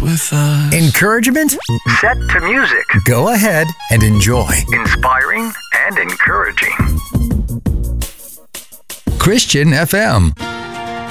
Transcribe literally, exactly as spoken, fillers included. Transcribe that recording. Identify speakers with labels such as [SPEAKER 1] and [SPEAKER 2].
[SPEAKER 1] with us.
[SPEAKER 2] Encouragement?
[SPEAKER 3] Set to music.
[SPEAKER 2] Go ahead and enjoy.
[SPEAKER 3] Inspiring and encouraging.
[SPEAKER 2] Christian F M.